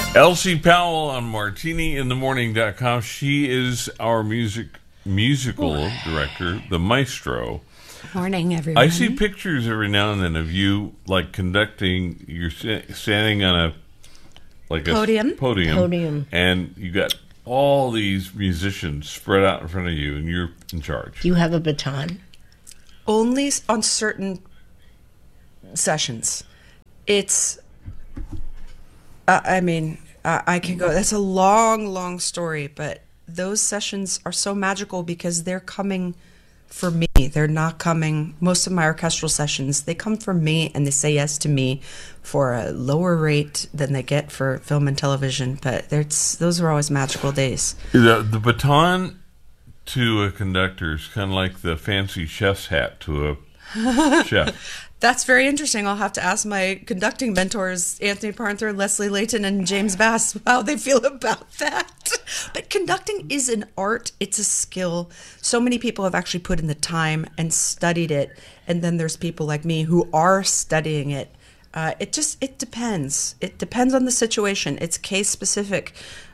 Elsie Powell on MartiniInTheMorning.com. She is our musical director, the maestro. Morning, everyone. I see pictures every now and then of you, like conducting. You're standing on a podium, and you got all these musicians spread out in front of you, and you're in charge. Do you have a baton? Only on certain sessions. It's. I can go. That's a long, long story, but those sessions are so magical because they're coming for me. They're not coming. Most of my orchestral sessions, they come from me and they say yes to me for a lower rate than they get for film and television. But those are always magical days. The baton to a conductor is kind of like the fancy chef's hat to a chef. That's very interesting. I'll have to ask my conducting mentors, Anthony Parther, Leslie Layton, and James Bass, how they feel about that. But conducting is an art. It's a skill. So many people have actually put in the time and studied it. And then there's people like me who are studying it. It depends. It depends on the situation. It's case specific.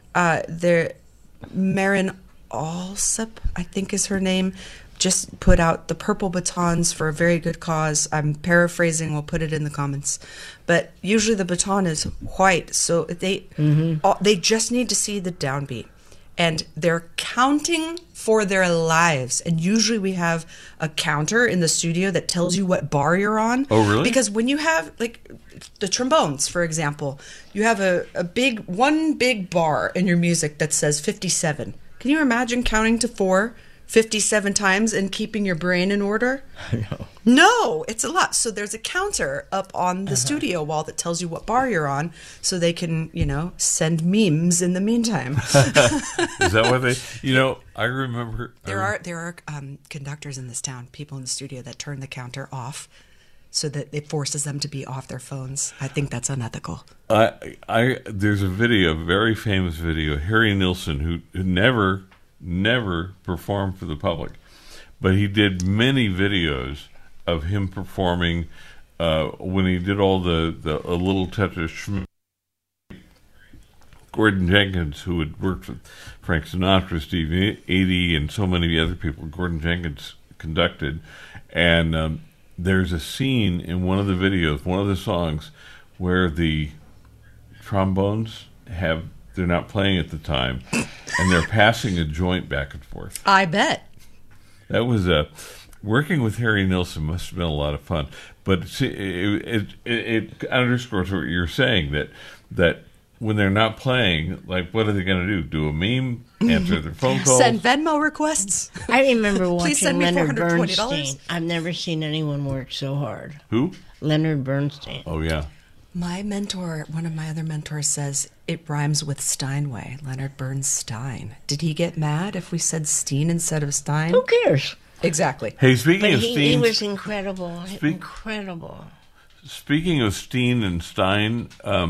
Marin Alsop, I think is her name, just put out the purple batons for a very good cause. I'm paraphrasing. We'll put it in the comments. But usually the baton is white, so they just need to see the downbeat. And they're counting for their lives. And usually we have a counter in the studio that tells you what bar you're on. Oh, really? Because when you have, like, the trombones, for example, you have one big bar in your music that says 57. Can you imagine counting to 4 57 times and keeping your brain in order? No, it's a lot. So there's a counter up on the studio wall that tells you what bar you're on, so they can, send memes in the meantime. Is that what they? I remember there are conductors in this town, people in the studio that turn the counter off, so that it forces them to be off their phones. I think that's unethical. There's a very famous video, Harry Nilsson, who never performed for the public, but he did many videos of him performing when he did all the a little Tetra. Gordon Jenkins, who had worked with Frank Sinatra, Steve Adie, and so many other people, Gordon Jenkins conducted, and there's a scene in one of the videos, one of the songs, where the trombones they're not playing at the time, and they're passing a joint back and forth. I bet. That was working with Harry Nilsson must have been a lot of fun. But see, it underscores what you're saying, that when they're not playing, like, what are they going to do? Do a meme? Answer their phone calls? Send Venmo requests? I remember Please send watching me Leonard $420. Bernstein. I've never seen anyone work so hard. Who? Leonard Bernstein. Oh, yeah. My mentor, one of my other mentors, says it rhymes with Steinway, Leonard Bernstein. Did he get mad if we said Steen instead of Stein? Who cares? Exactly. Hey, speaking of Steen, he was incredible. Incredible. Speaking of Steen and Stein,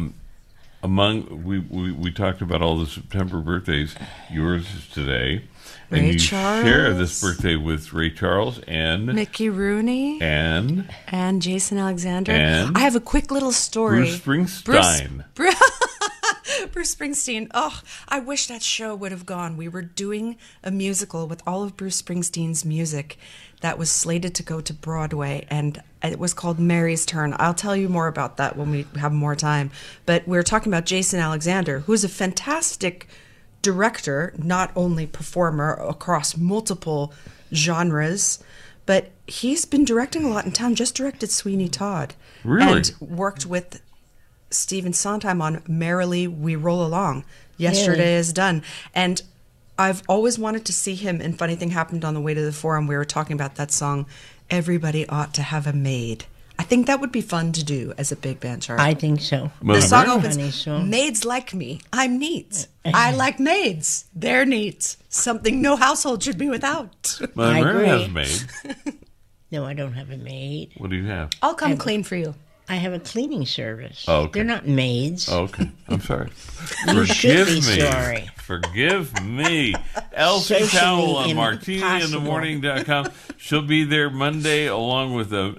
we talked about all the September birthdays. Yours is today. And Ray you Charles. share this birthday with Ray Charles and Mickey Rooney and Jason Alexander. And I have a quick little story. Bruce Springsteen. Bruce Springsteen. Oh, I wish that show would have gone. We were doing a musical with all of Bruce Springsteen's music that was slated to go to Broadway, and it was called Mary's Turn. I'll tell you more about that when we have more time. But we were talking about Jason Alexander, who's a fantastic director, not only performer across multiple genres, but he's been directing a lot in town. Just directed Sweeney Todd. Really? And worked with Stephen Sondheim on Merrily We Roll Along. Yesterday is Done. And I've always wanted to see him, and funny thing happened on the way to the forum. We were talking about that song, Everybody Ought to Have a Maid. I think that would be fun to do as a big band chart. I think so. The song opens, Maids like me, I'm neat. I like maids, they're neat. Something no household should be without. My agree. has a maid. No, I don't have a maid. What do you have? I'll come clean for you. I have a cleaning service. Oh, okay. They're not maids. Oh, okay. I'm sorry. You should Forgive be me. sorry. Forgive me. Elsie Socially Powell on impossible. MartiniInTheMorning.com. She'll be there Monday along with an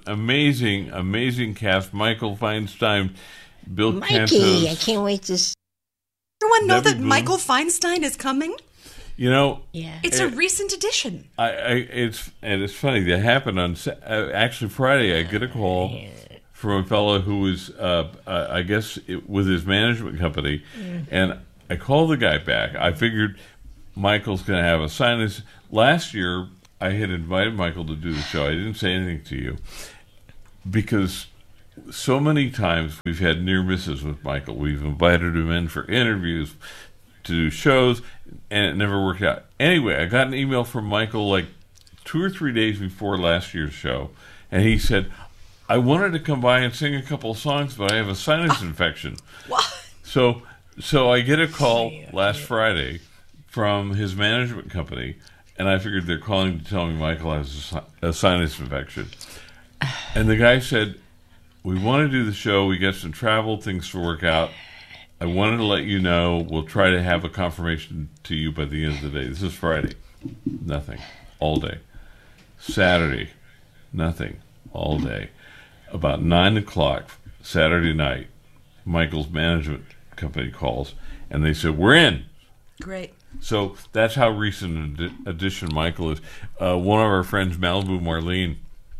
amazing cast. Michael Feinstein, Bill Mikey, Cantos. I can't wait to everyone know Debbie that Boone. Michael Feinstein is coming? You know, Yeah. It's a recent addition. it's funny. That happened on actually Friday. I get a call from a fellow who was, I guess, with his management company, and I called the guy back. I figured Michael's going to have a sinus. Last year, I had invited Michael to do the show. I didn't say anything to you because so many times we've had near misses with Michael. We've invited him in for interviews, to do shows, and it never worked out. Anyway, I got an email from Michael like 2 or 3 days before last year's show, and he said, I wanted to come by and sing a couple of songs, but I have a sinus infection. What? So I get a call last Friday from his management company, and I figured they're calling to tell me Michael has a sinus infection. And the guy said, we want to do the show. We got some travel things to work out. I wanted to let you know. We'll try to have a confirmation to you by the end of the day. This is Friday. Nothing. All day. Saturday. Nothing. All day. About 9 o'clock Saturday night, Michael's management company calls, and they said, we're in. Great. So that's how recent an addition Michael is. One of our friends, Malibu Marlene,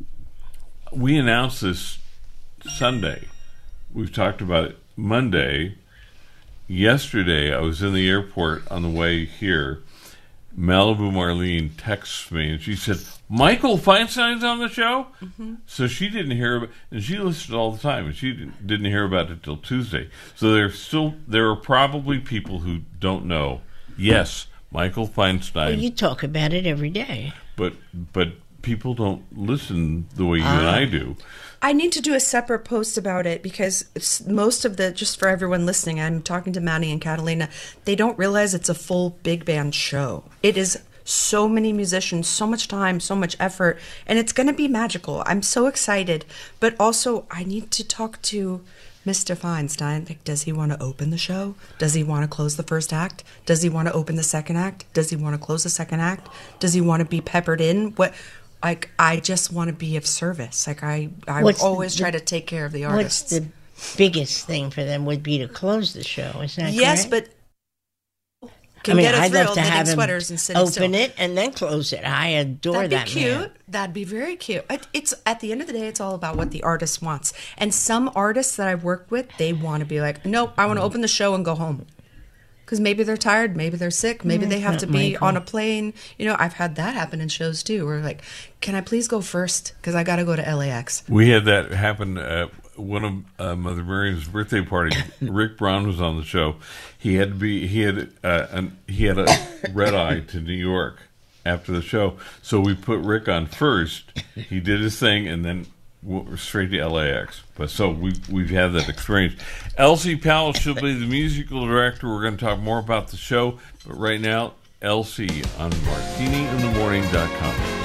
we announced this Sunday. We've talked about it Monday. Yesterday, I was in the airport on the way here. Malibu Marlene texts me, and she said, Michael Feinstein's on the show? Mm-hmm. So she didn't hear about it, and she listened all the time, and she didn't hear about it till Tuesday. So there are probably people who don't know. Yes, Michael Feinstein. Well, you talk about it every day. But people don't listen the way you and I do. I need to do a separate post about it because most of just for everyone listening, I'm talking to Maddie and Catalina, they don't realize it's a full big band show. It is so many musicians, so much time, so much effort, and it's going to be magical. I'm so excited. But also, I need to talk to Mr. Feinstein. Like, does he want to open the show? Does he want to close the first act? Does he want to open the second act? Does he want to close the second act? Does he want to be peppered in? Like, I just want to be of service. Like, I always try to take care of the artists. What's the biggest thing for them would be to close the show, is that yes, correct? but can get a I'd thrill love to knitting have sweaters and him sitting still. open it and then close it. I adore That'd be that cute. man. That'd be very cute. It's at the end of the day, it's all about what the artist wants. And some artists that I've worked with, they want to be like, nope, I want to open the show and go home. Because maybe they're tired, maybe they're sick, maybe they have to be on a plane. You know, I've had that happen in shows too. Where like, can I please go first? Because I got to go to LAX. We had that happen at one of Mother Miriam's birthday party. Rick Brown was on the show. He had a red eye to New York after the show, so we put Rick on first. He did his thing, and then straight to LAX. But so we've had that experience. Elsie Powell, she'll be the musical director. We're going to talk more about the show, but right now, Elsie on MartiniInTheMorning.com.